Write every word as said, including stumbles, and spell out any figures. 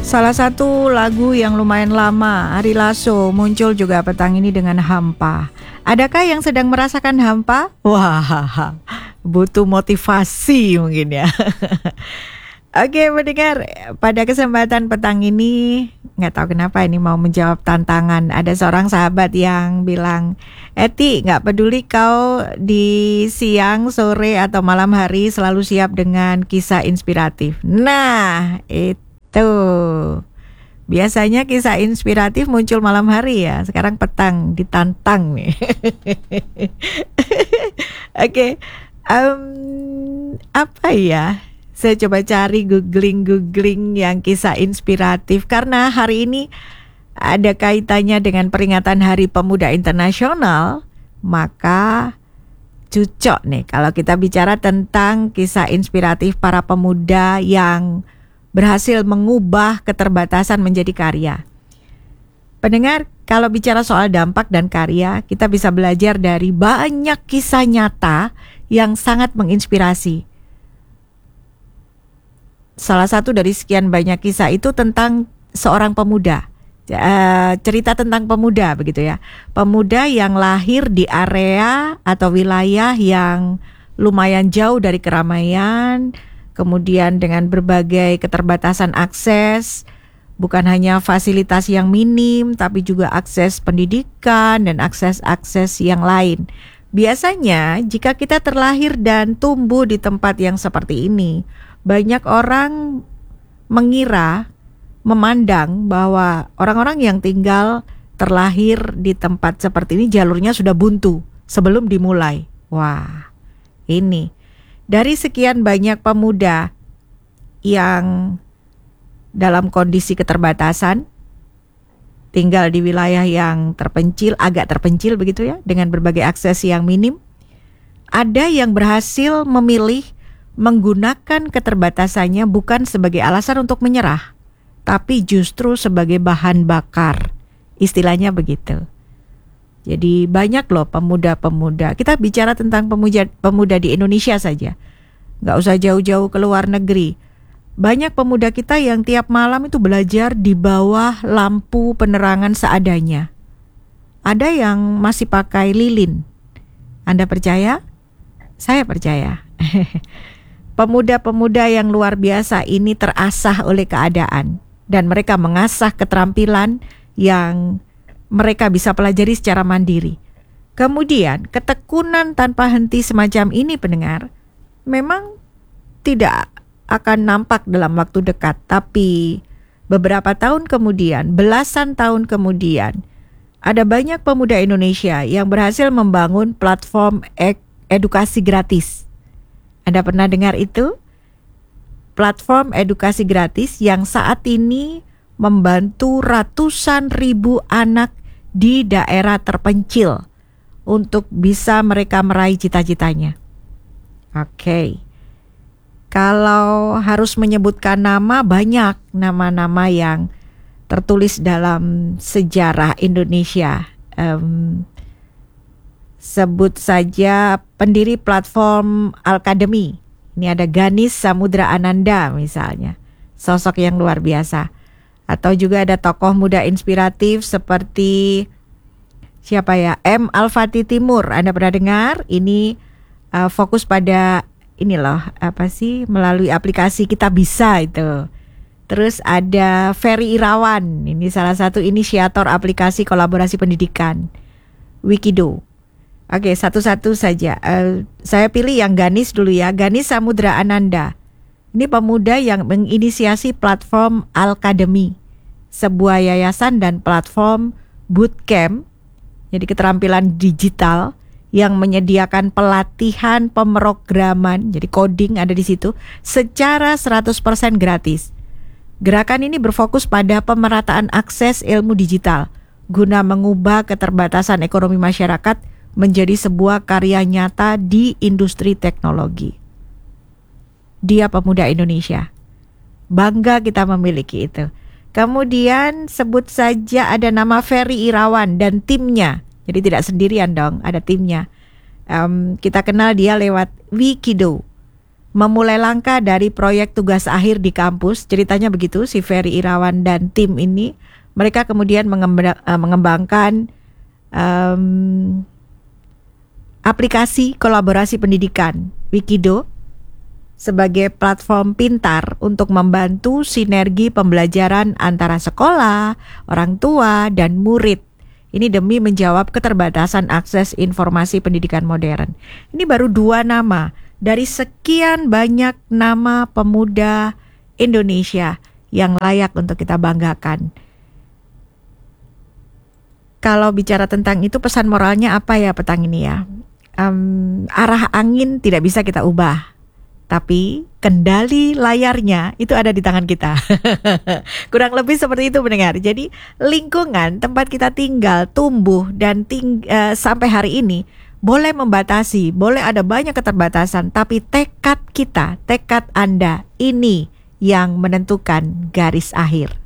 Salah satu lagu yang lumayan lama, Ari Lasso, muncul juga petang ini dengan Hampa. Adakah yang sedang merasakan hampa? Wah, butuh motivasi mungkin ya. Oke mendengar, pada kesempatan petang ini, gak tahu kenapa ini mau menjawab tantangan. Ada seorang sahabat yang bilang, Eti gak peduli kau di siang, sore atau malam hari selalu siap dengan kisah inspiratif. Nah itu tuh, biasanya kisah inspiratif muncul malam hari ya. Sekarang petang, ditantang nih. Oke, okay. um, apa ya? Saya coba cari googling-googling yang kisah inspiratif. Karena hari ini ada kaitannya dengan peringatan Hari Pemuda Internasional. Maka cocok nih kalau kita bicara tentang kisah inspiratif para pemuda yang berhasil mengubah keterbatasan menjadi karya. Pendengar, kalau bicara soal dampak dan karya, kita bisa belajar dari banyak kisah nyata yang sangat menginspirasi. Salah satu dari sekian banyak kisah itu tentang seorang pemuda. Uh, cerita tentang pemuda begitu ya. Pemuda yang lahir di area atau wilayah yang lumayan jauh dari keramaian, kemudian dengan berbagai keterbatasan akses, bukan hanya fasilitas yang minim, tapi juga akses pendidikan dan akses-akses yang lain. Biasanya jika kita terlahir dan tumbuh di tempat yang seperti ini, banyak orang mengira, memandang bahwa orang-orang yang tinggal terlahir di tempat seperti ini jalurnya sudah buntu sebelum dimulai. Wah, ini dari sekian banyak pemuda yang dalam kondisi keterbatasan, tinggal di wilayah yang terpencil, agak terpencil begitu ya, dengan berbagai akses yang minim, ada yang berhasil memilih menggunakan keterbatasannya bukan sebagai alasan untuk menyerah, tapi justru sebagai bahan bakar, istilahnya begitu. Jadi banyak loh pemuda-pemuda. Kita bicara tentang pemuda, pemuda di Indonesia saja. Gak usah jauh-jauh ke luar negeri. Banyak pemuda kita yang tiap malam itu belajar di bawah lampu penerangan seadanya. Ada yang masih pakai lilin. Anda percaya? Saya percaya. Pemuda-pemuda yang luar biasa ini terasah oleh keadaan. Dan mereka mengasah keterampilan yang mereka bisa pelajari secara mandiri. Kemudian ketekunan tanpa henti semacam ini pendengar, memang tidak akan nampak dalam waktu dekat. Tapi beberapa tahun kemudian, belasan tahun kemudian, ada banyak pemuda Indonesia yang berhasil membangun platform ed- edukasi gratis. Anda pernah dengar itu? Platform edukasi gratis yang saat ini membantu ratusan ribu anak di daerah terpencil untuk bisa mereka meraih cita-citanya. Oke. Okay. Kalau harus menyebutkan nama, banyak nama-nama yang tertulis dalam sejarah Indonesia. Um, sebut saja pendiri platform Al-Kademi. Ini ada Ganis Samudra Ananda misalnya. Sosok yang luar biasa. Atau juga ada tokoh muda inspiratif seperti siapa ya? M. Al-Fatih Timur. Anda pernah dengar? Ini uh, fokus pada ini loh, apa sih? Melalui aplikasi Kita Bisa itu. Terus ada Ferry Irawan. Ini salah satu inisiator aplikasi kolaborasi pendidikan Wikido. Oke, satu-satu saja. Uh, saya pilih yang Ganis dulu ya. Ganis Samudra Ananda. Ini pemuda yang menginisiasi platform Al-Kademi, sebuah yayasan dan platform bootcamp, jadi keterampilan digital yang menyediakan pelatihan pemrograman, jadi coding ada di situ, secara seratus persen gratis. Gerakan ini berfokus pada pemerataan akses ilmu digital, guna mengubah keterbatasan ekonomi masyarakat menjadi sebuah karya nyata di industri teknologi. Dia pemuda Indonesia. Bangga kita memiliki itu. Kemudian sebut saja ada nama Ferry Irawan dan timnya. Jadi tidak sendirian dong, ada timnya. Um, kita kenal dia lewat Wikido. memulai langkah dari proyek tugas akhir di kampus. Ceritanya begitu, si Ferry Irawan dan tim ini. Mereka kemudian mengembang, uh, mengembangkan um, aplikasi kolaborasi pendidikan Wikido sebagai platform pintar untuk membantu sinergi pembelajaran antara sekolah, orang tua, dan murid. Ini demi menjawab keterbatasan akses informasi pendidikan modern. Ini baru dua nama dari sekian banyak nama pemuda Indonesia yang layak untuk kita banggakan. Kalau bicara tentang itu, pesan moralnya apa ya petang ini ya? Um, arah angin tidak bisa kita ubah, tapi kendali layarnya itu ada di tangan kita. Kurang lebih seperti itu mendengar. Jadi lingkungan tempat kita tinggal, tumbuh dan ting- uh, sampai hari ini boleh membatasi, boleh ada banyak keterbatasan, tapi tekad kita, tekad Anda ini yang menentukan garis akhir.